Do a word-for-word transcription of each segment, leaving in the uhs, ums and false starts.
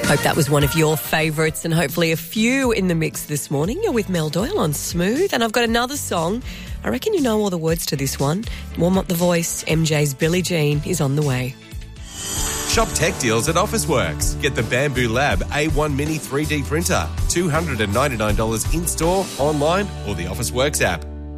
Hope that was one of your favourites and hopefully a few in the mix this morning. You're with Mel Doyle on Smooth, and I've got another song. I reckon you know all the words to this one. Warm up the voice. M J's Billie Jean is on the way. Shop tech deals at Officeworks. Get the Bamboo Lab A one Mini three D printer. two hundred ninety-nine dollars in-store, online or the Officeworks app.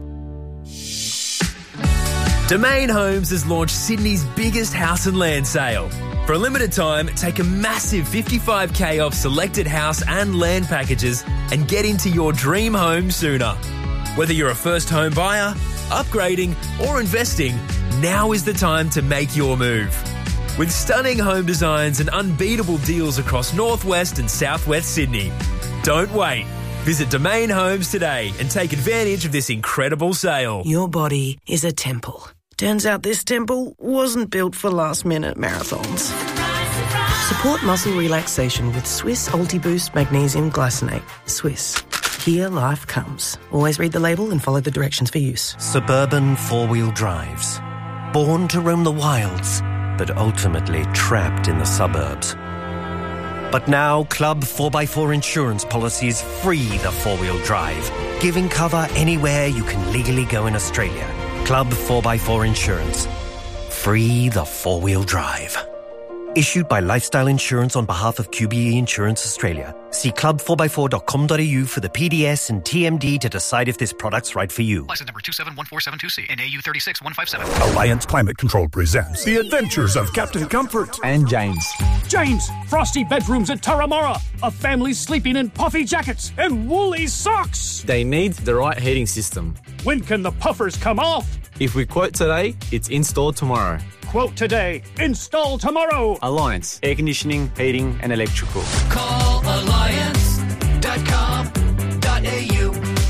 Domain Homes has launched Sydney's biggest house and land sale. For a limited time, take a massive fifty-five thousand off selected house and land packages and get into your dream home sooner. Whether you're a first home buyer, upgrading or investing, now is the time to make your move. With stunning home designs and unbeatable deals across northwest and southwest Sydney. Don't wait. Visit Domain Homes today and take advantage of this incredible sale. Your body is a temple. Turns out this temple wasn't built for last-minute marathons. Support muscle relaxation with Swiss Ultiboost Magnesium Glycinate. Swiss. Here life comes. Always read the label and follow the directions for use. Suburban four-wheel drives. Born to roam the wilds, but ultimately trapped in the suburbs. But now, Club four by four insurance policies free the four-wheel drive, giving cover anywhere you can legally go in Australia. Club four by four Insurance. Free the four-wheel drive. Issued by Lifestyle Insurance on behalf of Q B E Insurance Australia. See club four by four dot com dot a u for the P D S and T M D to decide if this product's right for you. License number two seven one four seven two C and A U three six one five seven. Alliance Climate Control presents The Adventures of Captain Comfort and James. James, frosty bedrooms at Turramurra. A family sleeping in puffy jackets and woolly socks. They need the right heating system. When can the puffers come off? If we quote today, it's installed tomorrow. Quote today, install tomorrow. Alliance, air conditioning, heating and electrical. Call alliance dot com dot a u.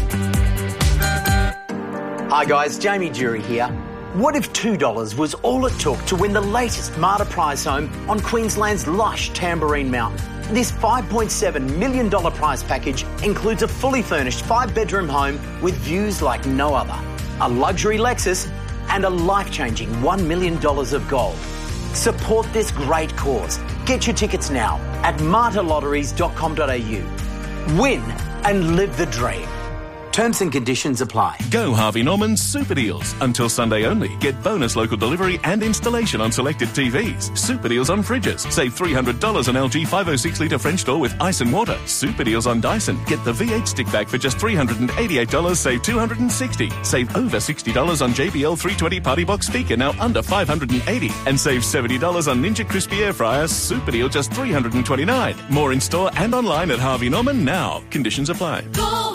Hi guys, Jamie Jury here. What if two dollars was all it took to win the latest Marta prize home on Queensland's lush Tamborine Mountain? This five point seven million dollars prize package includes a fully furnished five-bedroom home with views like no other, a luxury Lexus and a life-changing one million dollars of gold. Support this great cause. Get your tickets now at marta lotteries dot com dot a u. Win and live the dream. Terms and conditions apply. Go Harvey Norman's Super Deals. Until Sunday only. Get bonus local delivery and installation on selected T Vs. Super Deals on fridges. Save three hundred dollars on L G five oh six litre French door with ice and water. Super Deals on Dyson. Get the V eight stick vac for just three hundred eighty-eight dollars. Save two hundred sixty dollars. Save over sixty dollars on J B L three twenty Party Box speaker, now under five hundred eighty dollars. And save seventy dollars on Ninja Crispy Air Fryer. Super Deal just three hundred twenty-nine dollars. More in store and online at Harvey Norman now. Conditions apply. Go.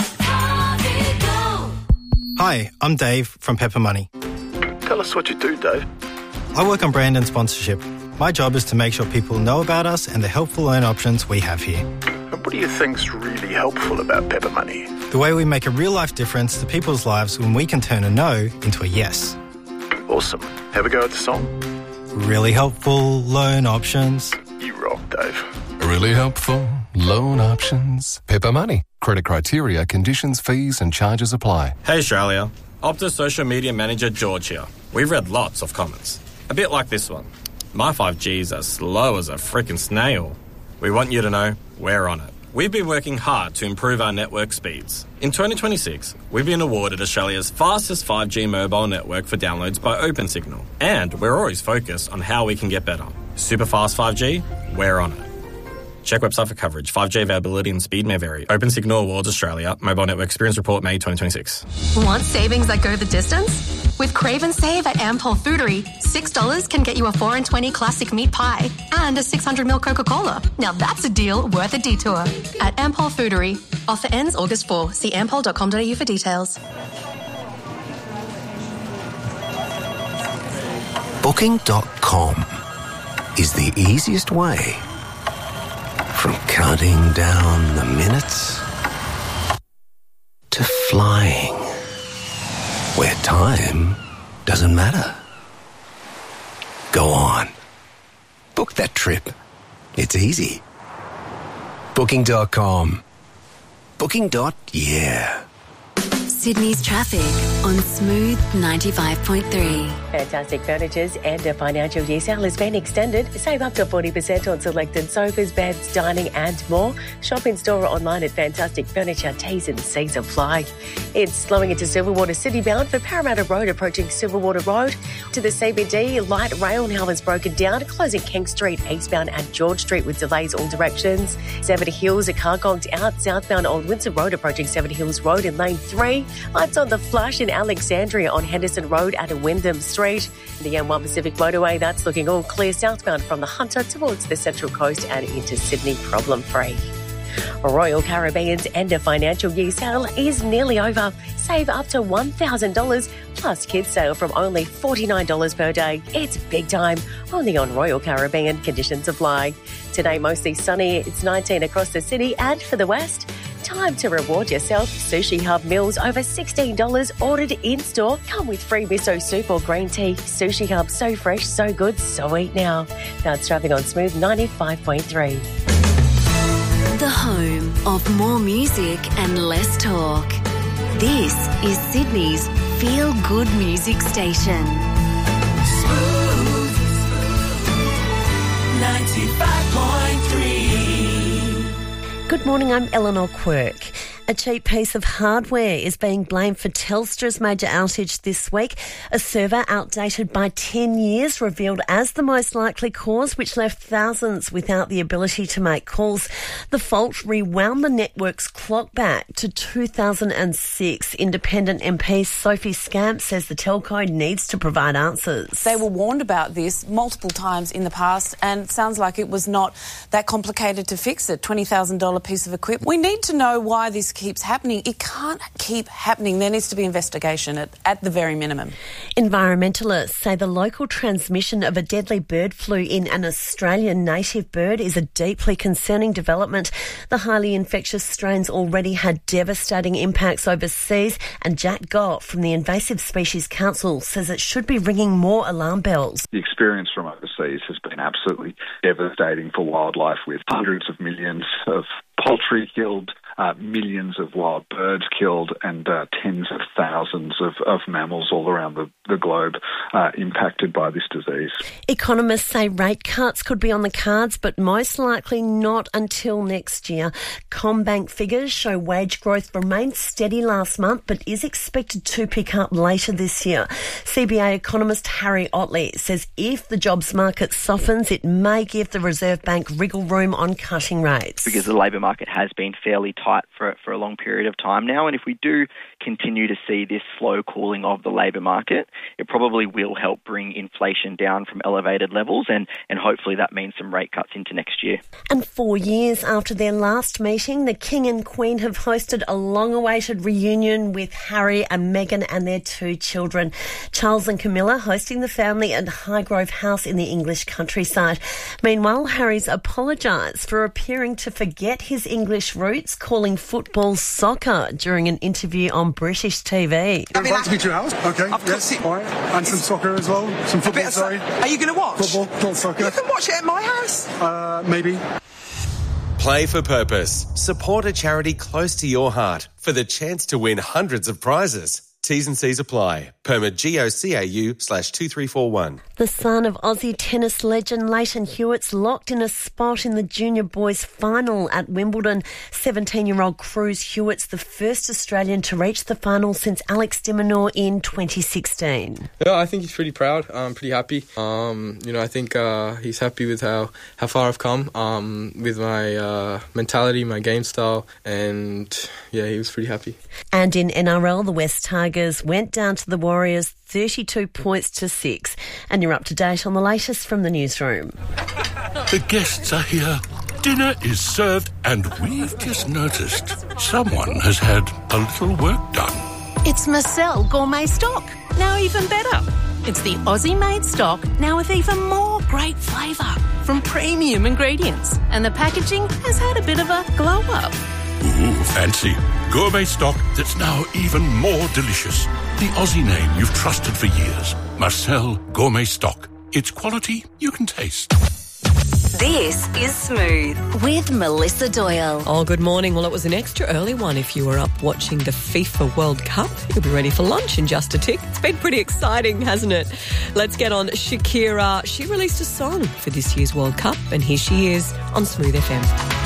Hi, I'm Dave from Pepper Money. Tell us what you do, Dave. I work on brand and sponsorship. My job is to make sure people know about us and the helpful loan options we have here. And what do you think's really helpful about Pepper Money? The way we make a real-life difference to people's lives when we can turn a no into a yes. Awesome. Have a go at the song. Really helpful loan options. You rock, Dave. Really helpful loan options. Pepper Money. Credit criteria, conditions, fees and charges apply. Hey Australia, Optus social media manager George here. We've read lots of comments. A bit like this one. My five G's as slow as a frickin' snail. We want you to know we're on it. We've been working hard to improve our network speeds. In twenty twenty-six, we've been awarded Australia's fastest five G mobile network for downloads by OpenSignal. And we're always focused on how we can get better. Super fast five G, we're on it. Check website for coverage. five G availability and speed may vary. OpenSignal Awards Australia. Mobile Network Experience Report, May twenty twenty-six. Want savings that go the distance? With Crave and Save at Ampol Foodery, six dollars can get you a four and twenty classic meat pie and a six hundred milliliter Coca-Cola. Now that's a deal worth a detour. At Ampol Foodery. Offer ends August fourth. See ampol dot com dot a u for details. Booking dot com is the easiest way from counting down the minutes to flying, where time doesn't matter. Go on. Book that trip. It's easy. Booking dot com. Booking. Yeah. Sydney's traffic on Smooth ninety-five point three. Fantastic Furniture's end of financial year sale has been extended. Save up to forty percent on selected sofas, beds, dining and more. Shop in store or online at Fantastic Furniture. T's and C's apply. It's slowing into Silverwater City bound for Parramatta Road approaching Silverwater Road. To the C B D, light rail now has broken down, closing King Street eastbound and George Street with delays all directions. Seven Hills, a car gonked out southbound Old Windsor Road approaching Seven Hills Road in lane three. Lights on the flush in Alexandria on Henderson Road at Wyndham Street. The M one Pacific Motorway, that's looking all clear southbound from the Hunter towards the Central Coast and into Sydney problem-free. Royal Caribbean's end of financial year sale is nearly over. Save up to one thousand dollars plus kids sale from only forty-nine dollars per day. It's big time. Only on Royal Caribbean. Conditions apply. Today mostly sunny. It's nineteen across the city and for the west. Time to reward yourself. Sushi Hub meals over sixteen dollars ordered in-store. Come with free miso soup or green tea. Sushi Hub, so fresh, so good, so eat now. That's traffic on Smooth ninety-five point three. The home of more music and less talk. This is Sydney's feel-good music station. Smooth ninety-five point three. Good morning, I'm Eleanor Quirk. A cheap piece of hardware is being blamed for Telstra's major outage this week. A server outdated by ten years revealed as the most likely cause, which left thousands without the ability to make calls. The fault rewound the network's clock back to two thousand six. Independent M P Sophie Scamp says the telco needs to provide answers. They were warned about this multiple times in the past, and it sounds like it was not that complicated to fix it. twenty thousand dollars piece of equipment. We need to know why this keeps happening. It can't keep happening. There needs to be investigation at, at the very minimum. Environmentalists say the local transmission of a deadly bird flu in an Australian native bird is a deeply concerning development. The highly infectious strains already had devastating impacts overseas, and Jack Gott from the Invasive Species Council says it should be ringing more alarm bells. The experience from overseas has been absolutely devastating for wildlife, with hundreds of millions of poultry killed, uh, millions of wild birds killed, and uh, tens of thousands of, of mammals all around the, the globe uh, impacted by this disease. Economists say rate cuts could be on the cards, but most likely not until next year. CommBank figures show wage growth remained steady last month, but is expected to pick up later this year. C B A economist Harry Otley says if the jobs market softens, it may give the Reserve Bank wriggle room on cutting rates. Because the labour market has been fairly tight for, for a long period of time now, and if we do continue to see this slow cooling of the labour market, it probably will help bring inflation down from elevated levels, and, and hopefully that means some rate cuts into next year. And four years after their last meeting, the King and Queen have hosted a long-awaited reunion with Harry and Meghan and their two children. Charles and Camilla hosting the family at Highgrove House in the English countryside. Meanwhile, Harry's apologised for appearing to forget his English roots, calling football soccer during an interview on British T V. You're invited me to your house? Okay, I've yes, all right. And some soccer as well. Some football, sorry. Are you going to watch? Football, not soccer. You can watch it at my house. Uh, maybe. Play for Purpose. Support a charity close to your heart for the chance to win hundreds of prizes. T's and C's apply. Permit G O C A U slash two three four one. The son of Aussie tennis legend Leighton Hewitt's locked in a spot in the junior boys final at Wimbledon. seventeen-year-old Cruz Hewitt's the first Australian to reach the final since Alex de Minaur in twenty sixteen. Yeah, I think he's pretty proud. I'm pretty happy. Um, you know, I think uh, he's happy with how, how far I've come um, with my uh, mentality, my game style, and yeah, he was pretty happy. And in N R L, the West Tigers went down to the Warriors thirty-two points to six. And you're up to date on the latest from the newsroom. The guests are here. Dinner is served, and we've just noticed someone has had a little work done. It's Marcel Gourmet Stock, now even better. It's the Aussie-made stock, now with even more great flavour from premium ingredients. And the packaging has had a bit of a glow-up. Ooh, fancy. Gourmet stock that's now even more delicious. The Aussie name you've trusted for years. Marcel Gourmet Stock. It's quality you can taste. This is Smooth with Melissa Doyle. Oh, good morning. Well, it was an extra early one if you were up watching the FIFA World Cup. You'll be ready for lunch in just a tick. It's been pretty exciting, hasn't it? Let's get on Shakira. She released a song for this year's World Cup, and here she is on Smooth F M.